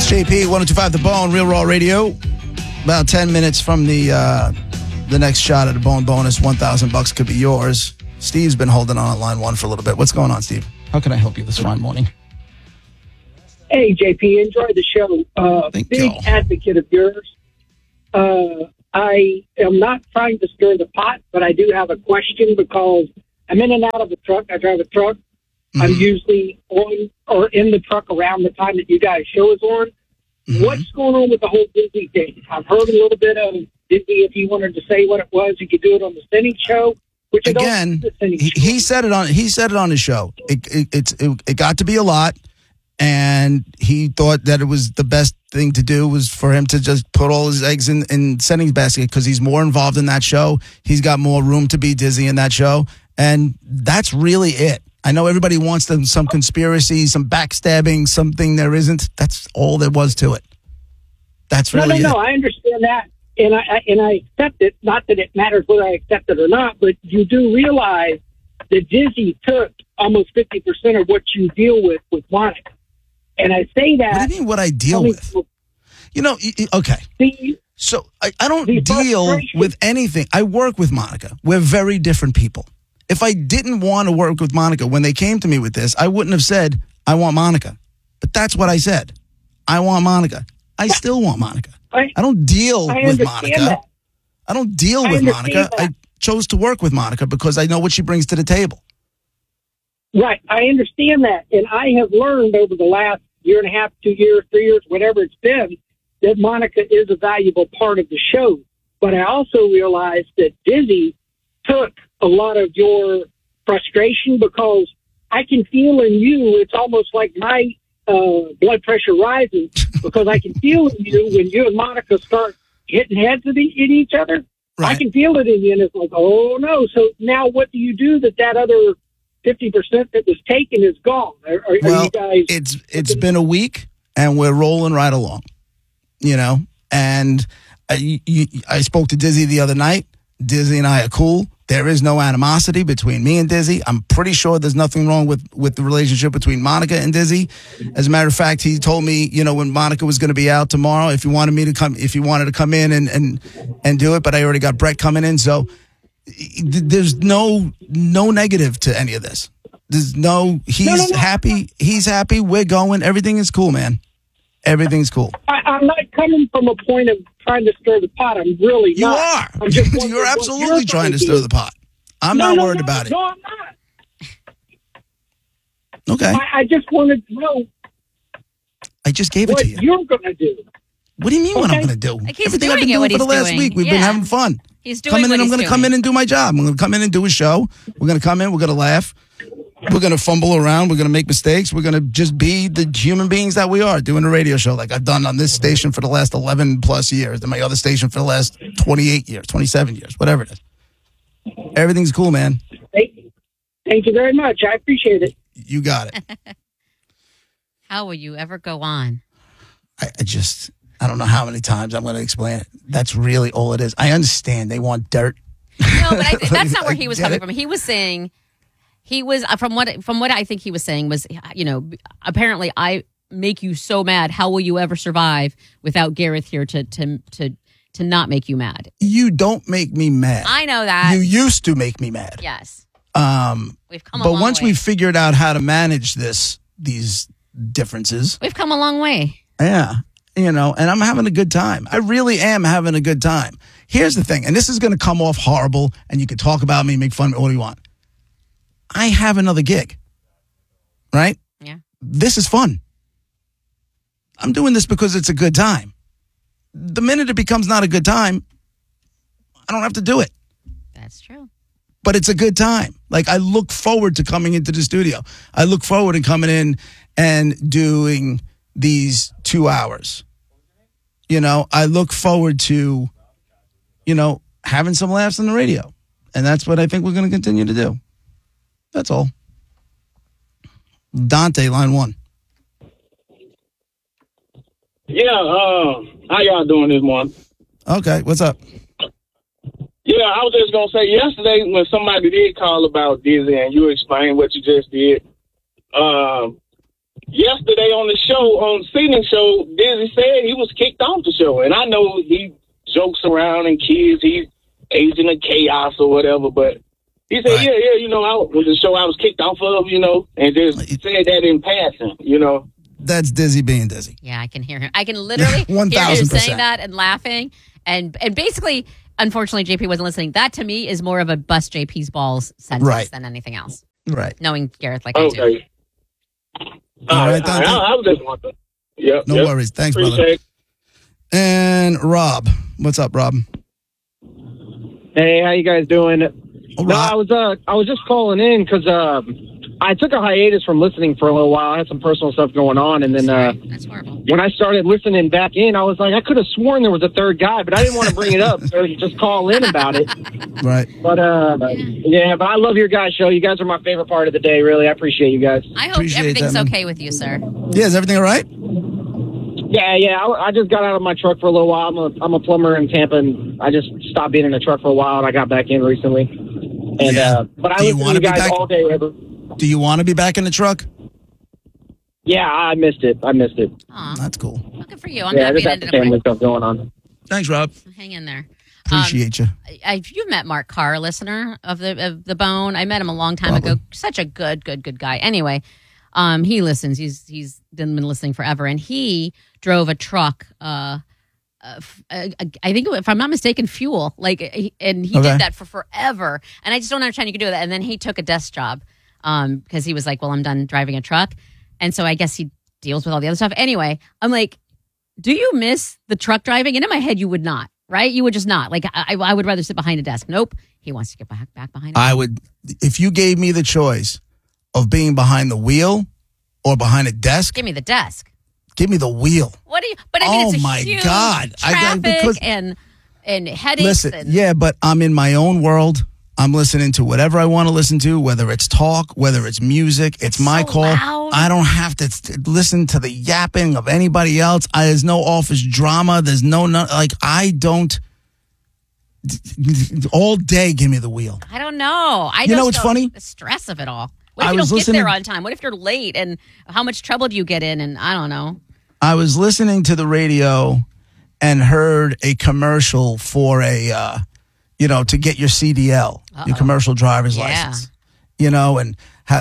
JP, 102.5 The Bone, Real Raw Radio. About 10 minutes from the next shot at a Bone bonus. $1,000 could be yours. Steve's been holding on at line one for a little bit. What's going on, Steve? How can I help you this fine morning? Hey, JP, enjoy the show. Thank Big you. advocate of yours. I am not trying to stir the pot, but I do have a question because I'm in and out of the truck. I drive a truck. Mm-hmm. I'm usually on or in the truck around the time that you guys' show is on. Mm-hmm. What's going on with the whole Disney thing? I've heard a little bit of Disney. If you wanted to say what it was, you could do it on the Cindy show. Which again, he said it on his show. It got to be a lot, and he thought that it was the best thing to do was for him to just put all his eggs in Cindy's basket because he's more involved in that show. He's got more room to be dizzy in that show, and that's really it. I know everybody wants some conspiracy, some backstabbing, something there isn't. That's all there was to it. That's really it. No, I understand that. And I accept it, not that it matters whether I accept it or not, but you do realize that Disney took almost 50% of what you deal with Monica. And I say that... What do you mean what I deal with? You know, okay. So I don't deal with anything. I work with Monica. We're very different people. If I didn't want to work with Monica when they came to me with this, I wouldn't have said, I want Monica. But that's what I said. I want Monica. I still want Monica. I don't deal with Monica. That. I don't deal with Monica. That. I chose to work with Monica because I know what she brings to the table. Right. I understand that. And I have learned over the last year and a half, 2 years, 3 years, whatever it's been, that Monica is a valuable part of the show. But I also realized that Disney took a lot of your frustration because I can feel in you, it's almost like my blood pressure rises because I can feel in you when you and Monica start hitting heads at each other. Right. I can feel it in you, and it's like, oh, no. So now what do you do that other 50% that was taken is gone? Are you guys... It's been a week, and we're rolling right along, you know? And I spoke to Dizzy the other night. Dizzy and I are cool. There is no animosity between me and Dizzy. I'm pretty sure there's nothing wrong with the relationship between Monica and Dizzy. As a matter of fact, he told me, you know, when Monica was going to be out tomorrow, if you wanted to come in and do it, but I already got Brett coming in. So there's no negative to any of this. There's he's happy. He's happy. We're going. Everything is cool, man. Everything's cool. I'm not coming from a point of trying to stir the pot. I'm really not. You are. I'm just You're absolutely trying to stir the pot. I'm not worried about it. No, I'm not. Okay. I just wanted to know. I just gave it to you. What you're going to do. What do you mean what I'm going to do? Like he's Everything doing I've been doing for the last doing. week. We've been having fun. He's doing I'm going to come in and do my job. I'm going to come in and do a show. We're going to come in. We're going to laugh. We're going to fumble around. We're going to make mistakes. We're going to just be the human beings that we are doing a radio show like I've done on this station for the last 11 plus years and my other station for the last 28 years, 27 years, whatever it is. Everything's cool, man. Thank you very much. I appreciate it. You got it. How will you ever go on? I don't know how many times I'm going to explain it. That's really all it is. I understand they want dirt. No, but that's not where he was coming from. He was saying... He was from what I think he was saying was, you know, apparently I make you so mad. How will you ever survive without Gareth here to not make you mad? You don't make me mad. I know that. You used to make me mad. Yes. We've come a but long once way. we figured out how to manage these differences, we've come a long way. Yeah. You know, and I'm having a good time. I really am having a good time. Here's the thing, and this is going to come off horrible, and you can talk about me, make fun of me, all you want. I have another gig, right? Yeah. This is fun. I'm doing this because it's a good time. The minute it becomes not a good time, I don't have to do it. That's true. But it's a good time. Like, I look forward to coming into the studio. I look forward to coming in and doing these 2 hours. You know, I look forward to, you know, having some laughs on the radio. And that's what I think we're going to continue to do. That's all. Dante, line one. Yeah, how y'all doing this morning? Okay, what's up? Yeah, I was just going to say, yesterday when somebody did call about Dizzy and you explained what you just did, yesterday on the show, on Seating Show, Dizzy said he was kicked off the show. And I know he jokes around and kids, he's agent of chaos or whatever, but he said, Right. yeah, you know, I was the show I was kicked off of, you know, and just said that in passing, you know. That's Dizzy being Dizzy. Yeah, I can hear him. I can literally hear him 1000%. saying that and laughing. And basically, unfortunately, JP wasn't listening. That to me is more of a bust JP's balls sentence Right. than anything else. Right. Knowing Gareth like I do. Okay. All right, Dante. I was just wondering. Yep. No worries. Thanks, brother. Appreciate it. And Rob. What's up, Rob? Hey, how you guys doing? Oh, No, Rob. I was just calling in because I took a hiatus from listening for a little while. I had some personal stuff going on, and then That's horrible. when I started listening back in, I was like, I could have sworn there was a third guy, but I didn't want to bring it up, so just call in about it. Right. But yeah, but I love your guys' show. You guys are my favorite part of the day. Really, I appreciate you guys. I hope Appreciate everything's that, man. okay with you, sir. Yeah, is everything all right? Yeah. I just got out of my truck for a little while. I'm a plumber in Tampa, and I just stopped being in the truck for a while, and I got back in recently. And Yeah. but I Do you listen to wanna you be guys back? all day. Do you want to be back in the truck? Yeah, I missed it. Aw, That's cool. well, good for you. I'm Yeah, I happy just it got ended the up family right. stuff going on. Thanks, Rob. Hang in there. Appreciate you. You've met Mark Carr, listener of the Bone. I met him a long time Probably. ago. Such a good guy. Anyway, he listens. He's been listening forever, and he drove a truck. I think, if I'm not mistaken, fuel. And he Okay. did that for forever. And I just don't understand you could do that. And then he took a desk job because he was like, "Well, I'm done driving a truck," and so I guess he deals with all the other stuff. Anyway, I'm like, "Do you miss the truck driving?" And in my head, you would not. Right? You would just not. Like, I would rather sit behind a desk. Nope. He wants to get back behind it. I would, if you gave me the choice of being behind the wheel or behind a desk, Give me the desk. give me the wheel. What do you? But I mean, Oh, it's a my huge God. traffic because- and headaches. Listen, and, yeah, but I'm in my own world. I'm listening to whatever I want to listen to, whether it's talk, whether it's music. It's my so call. loud. I don't have to listen to the yapping of anybody else. There's no office drama. There's like, I don't. All day, give me the wheel. I don't know. You know what's funny? The stress of it all. What if I you was don't get there listening- on time? What if you're late? And how much trouble do you get in? And I don't know. I was listening to the radio and heard a commercial for to get your CDL, your commercial driver's Yeah. license. And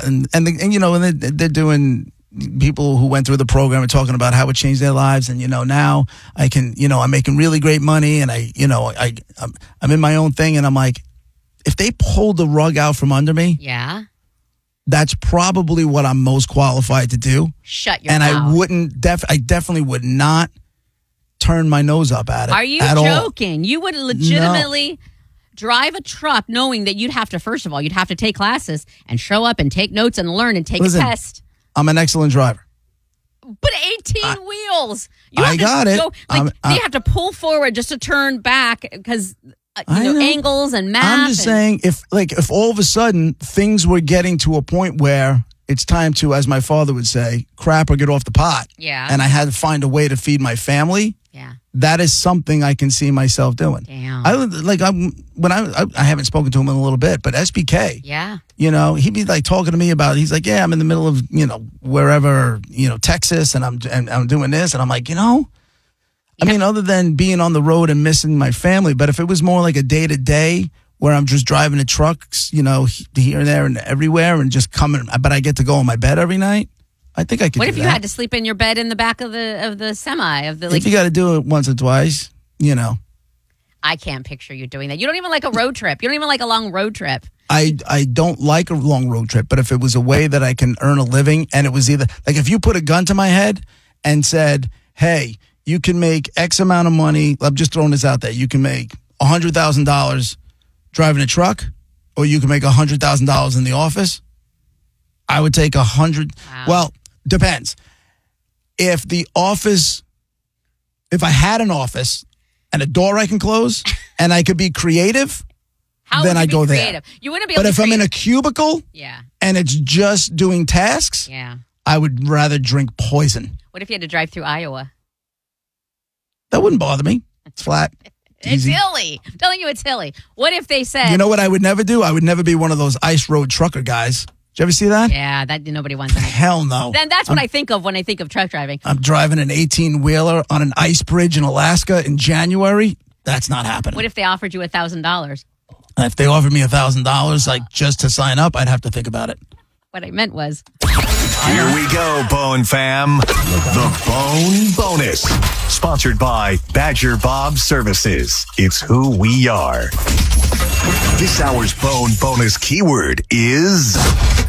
they're doing, people who went through the program are talking about how it changed their lives, and now I can, I'm making really great money, and I'm in my own thing, and I'm like, if they pulled the rug out from under me, Yeah. that's probably what I'm most qualified to do. Shut your And mouth. I definitely would not turn my nose up at it. Are you at all. joking? You would legitimately drive a truck knowing that you'd have to, first of all, you'd have to take classes and show up and take notes and learn and take Listen, a test. I'm an excellent driver. But 18 wheels. You I have to got it. Go, you have to pull forward just to turn back because I know. angles and math. I'm just saying, if all of a sudden things were getting to a point where it's time to, as my father would say, crap or get off the pot. Yeah. And I had to find a way to feed my family. Yeah. That is something I can see myself doing. Damn. I haven't spoken to him in a little bit, but SBK. Yeah. He'd be like talking to me about, he's like, yeah, I'm in the middle of, wherever, Texas, and I'm doing this. And I'm like, I mean, other than being on the road and missing my family, but if it was more like a day to day where I'm just driving the trucks, here and there and everywhere and just coming, but I get to go in my bed every night, I think I could What do if you that. had to sleep in your bed in the back of the semi If you got to do it once or twice, I can't picture you doing that. You don't even like a road trip. You don't even like a long road trip. I don't like a long road trip, but if it was a way that I can earn a living, and it was either like if you put a gun to my head and said, hey, you can make X amount of money, I'm just throwing this out there, you can make $100,000 driving a truck, or you can make $100,000 in the office, I would take 100. Wow. Well, depends. If I had an office and a door I can close and I could be creative, How then would you I be go there. creative? You wouldn't be but able if to I'm in a create- cubicle Yeah. and it's just doing tasks, Yeah. I would rather drink poison. What if you had to drive through Iowa? That wouldn't bother me. It's flat. It's Easy. hilly. I'm telling you, it's hilly. What if they said, You know what I would never do? I would never be one of those ice road trucker guys. you ever see that? Yeah, that nobody wants that. Hell no. Then that's what I think of when I think of truck driving. I'm driving an 18-wheeler on an ice bridge in Alaska in January. That's not happening. What if they offered you $1,000? If they offered me $1,000, like just to sign up, I'd have to think about it. What I meant was... Here we go, Bone Fam. The Bone Bonus. Sponsored by Badger Bob Services. It's who we are. This hour's Bone Bonus keyword is...